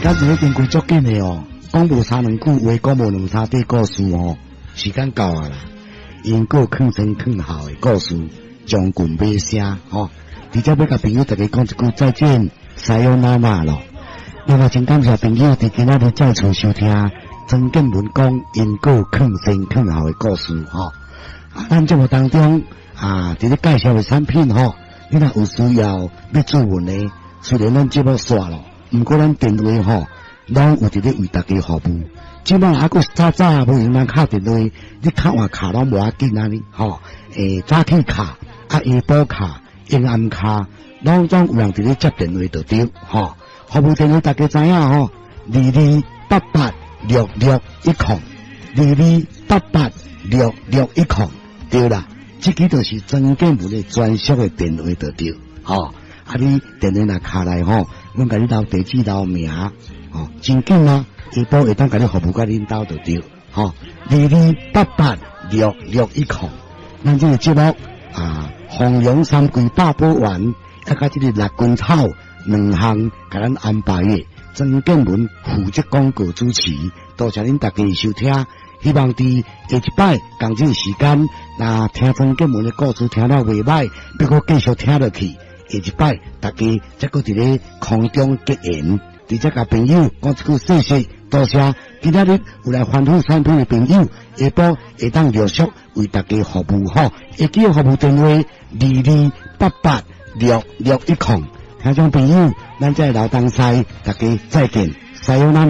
咱这个经过足紧的哦，讲无三两句话，讲无两三句故事哦，时间到啊啦。因个坑前坑后的故事，将军尾声吼。直接要甲朋友大家讲一句再见，西欧那玛咯。那么真感谢朋友伫今仔日再次收听曾建文讲因个坑前坑后的故事吼。咱节目当中伫咧介绍的产品吼，你若有需要要注文的，虽然咱节目煞咯，毋过咱电话吼，拢有伫咧为大家服务。即摆还佫早早无用咱敲电话，你敲换卡拢无要紧啊你吼。早起卡下晡卡。阴暗卡，拢总有人伫咧接电话就对，吼。服务电话大家知影吼，2288606102288661对啦，这个就是曾建文的专属的电话就对，吼。你电话若卡来吼，阮甲你留地址留名，吼，真紧啊，下晡会当甲你服务甲恁兜就对，吼，22886610，咱这个节目弘扬三桂八宝丸，甲这个六根草两项，甲咱安排的曾建文负责广告主持，多谢恁大家收听。希望伫下一摆同这个时间，那听曾建文的故事听了袂歹，要搁继续听落去。下一摆大家再搁伫咧空中结缘，直接甲朋友讲一句谢谢，多谢。今仔日有来欢呼产品的朋友，下晡会当陆续为大家服务吼。会记服务电话22886610，听众朋友，咱在老东西，大家再见，さよなら。